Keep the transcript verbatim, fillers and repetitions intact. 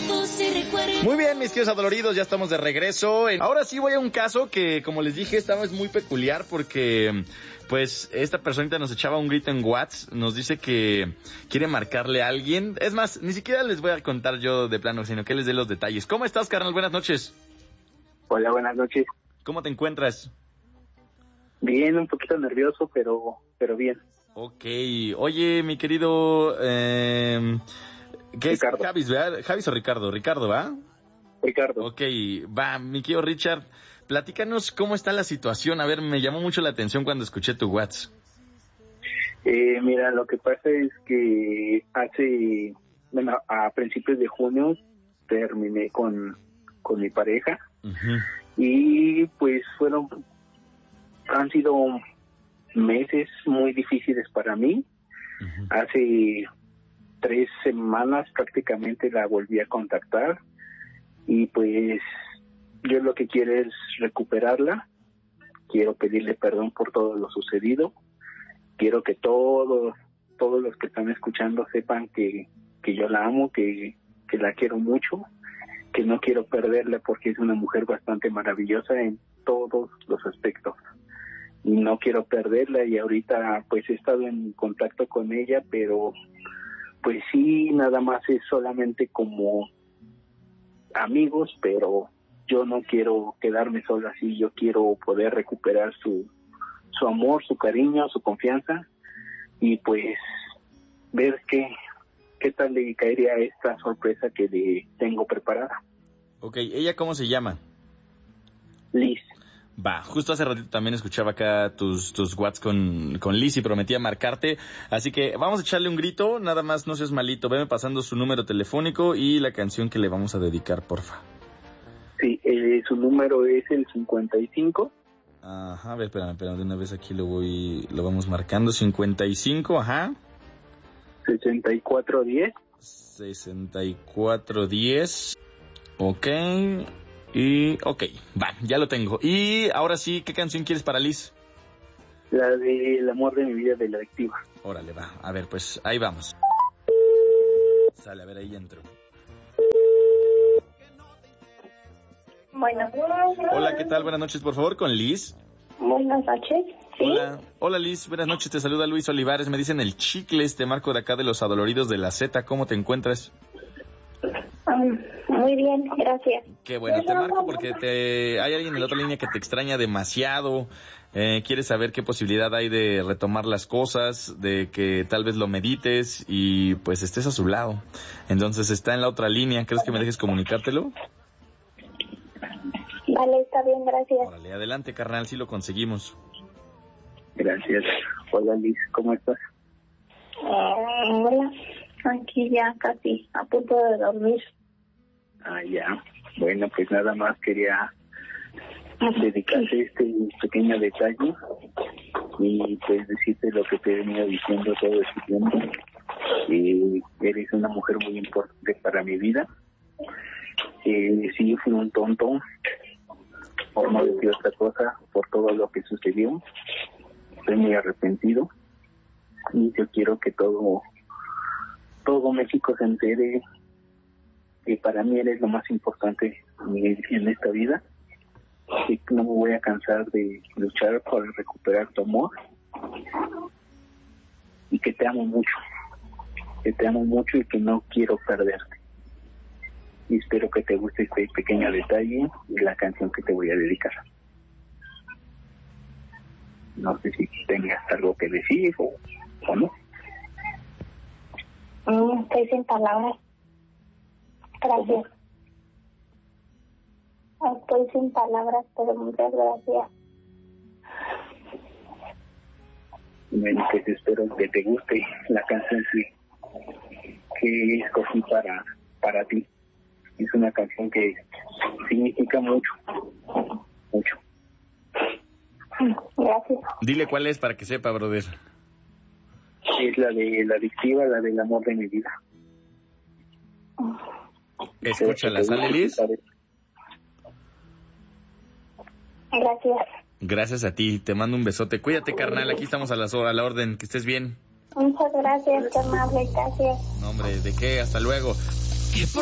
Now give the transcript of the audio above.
Muy bien, mis queridos adoloridos, ya estamos de regreso. Ahora sí voy a un caso que, como les dije, esta vez es muy peculiar porque, pues, esta personita nos echaba un grito en WhatsApp, nos dice que quiere marcarle a alguien. Es más, ni siquiera les voy a contar yo de plano, sino que les dé los detalles. ¿Cómo estás, carnal? Buenas noches. Hola, buenas noches. ¿Cómo te encuentras? Bien, un poquito nervioso, pero pero bien. Ok. Oye, mi querido... Eh, ¿Qué Ricardo. es? Javis, ¿verdad? ¿Javis o Ricardo? Ricardo, ¿va? Ricardo. Ok, va, mi querido Richard, platícanos cómo está la situación. A ver, me llamó mucho la atención cuando escuché tu WhatsApp. Eh, mira, lo que pasa es que hace, bueno, a principios de junio terminé con, con mi pareja. Uh-huh. Y pues fueron, han sido meses muy difíciles para mí. Uh-huh. Hace tres semanas prácticamente la volví a contactar. Y pues yo lo que quiero es recuperarla, quiero pedirle perdón por todo lo sucedido, quiero que todos todos los que están escuchando sepan que, que yo la amo, que, que la quiero mucho, que no quiero perderla porque es una mujer bastante maravillosa en todos los aspectos y no quiero perderla. Y ahorita pues he estado en contacto con ella, pero pues sí, nada más es solamente como amigos, pero yo no quiero quedarme solo así. Yo quiero poder recuperar su su amor, su cariño, su confianza y pues ver qué qué tal le caería esta sorpresa que le tengo preparada. Ok, ¿ella cómo se llama? Liz. Va, justo hace ratito también escuchaba acá tus tus WhatsApp con, con Liz y prometía marcarte, así que vamos a echarle un grito, nada más no seas malito, veme pasando su número telefónico y la canción que le vamos a dedicar, porfa. Sí, eh, su número es el cincuenta y cinco. Ajá, a ver, espérame, espérame, de una vez aquí lo voy, lo vamos marcando, cincuenta y cinco, ajá. sesenta y cuatro diez. sesenta y cuatro diez, ok. Y, ok, va, ya lo tengo. Y ahora sí, ¿qué canción quieres para Liz? La de El amor de mi vida, de La Adictiva. Órale, va, a ver, pues ahí vamos. Sale, a ver, ahí entro. Bueno. Hola, ¿qué tal? Buenas noches, por favor, con Liz. Buenas noches. ¿Sí? Hola, hola Liz, buenas noches, te saluda Luis Olivares, me dicen el Chicles, te marco de acá de los adoloridos de la Z, ¿cómo te encuentras? Um, muy bien, gracias. Qué bueno, te marco porque te hay alguien en la otra línea que te extraña demasiado, eh, quieres saber qué posibilidad hay de retomar las cosas, de que tal vez lo medites y pues estés a su lado. Entonces está en la otra línea, ¿crees que me dejes comunicártelo? Vale, está bien, gracias. Órale, adelante carnal, sí lo conseguimos. Gracias. Hola Liz, ¿cómo estás? Uh, hola, aquí ya casi a punto de dormir. Ah, ya. Bueno, pues nada más quería dedicarte este pequeño detalle y pues decirte lo que te he venido diciendo todo este tiempo. Eh, eres una mujer muy importante para mi vida. Eh, sí, fui un tonto, por no decir otra cosa, por todo lo que sucedió. Estoy muy arrepentido y yo quiero que todo todo México se entere que para mí eres lo más importante en esta vida, que no me voy a cansar de luchar para recuperar tu amor y que te amo mucho, que te amo mucho y que no quiero perderte. Y espero que te guste este pequeño detalle y la canción que te voy a dedicar. No sé si tengas algo que decir o, o no. Mm, estoy sin palabras. Gracias. Estoy sin palabras, pero muchas gracias. Bueno, pues espero que te guste la canción que, que escogí para, para ti. Es una canción que significa mucho, mucho. Gracias. Dile cuál es para que sepa, brother. Es la de La Adictiva, la del amor de mi vida. Escúchala, ¿sale, Liz? Gracias. Gracias a ti, te mando un besote. Cuídate, carnal, aquí estamos a, las, a la orden, que estés bien. Muchas gracias, qué amable, gracias. No, hombre, ¿de qué? Hasta luego.